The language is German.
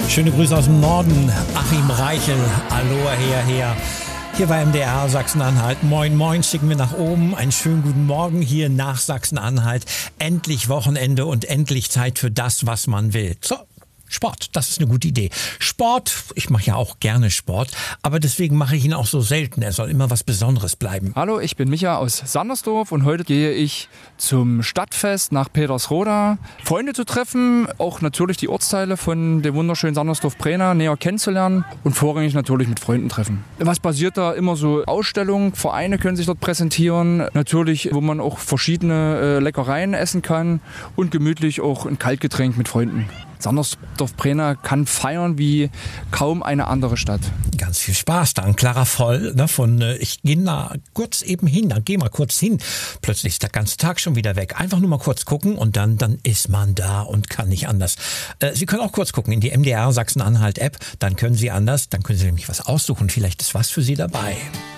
Schöne Grüße aus dem Norden. Achim Reichel, Aloha her. Hier bei MDR Sachsen-Anhalt. Moin, moin, schicken wir nach oben. Einen schönen guten Morgen hier nach Sachsen-Anhalt. Endlich Wochenende und endlich Zeit für das, was man will. So. Sport, das ist eine gute Idee. Sport, ich mache ja auch gerne Sport, aber deswegen mache ich ihn auch so selten. Er soll immer was Besonderes bleiben. Hallo, ich bin Micha aus Sandersdorf und heute gehe ich zum Stadtfest nach Petersroda. Freunde zu treffen, auch natürlich die Ortsteile von dem wunderschönen Sandersdorf-Prena näher kennenzulernen und vorrangig natürlich mit Freunden treffen. Was passiert da? Immer so Ausstellungen, Vereine können sich dort präsentieren. Natürlich, wo man auch verschiedene Leckereien essen kann und gemütlich auch ein Kaltgetränk mit Freunden. Sandersdorf-Prena kann feiern wie kaum eine andere Stadt. Ganz viel Spaß da, ein klarer Voll ich gehe da kurz eben hin, dann geh mal kurz hin. Plötzlich ist der ganze Tag schon wieder weg. Einfach nur mal kurz gucken und dann ist man da und kann nicht anders. Sie können auch kurz gucken in die MDR Sachsen-Anhalt App, dann können Sie anders, dann können Sie nämlich was aussuchen. Vielleicht ist was für Sie dabei.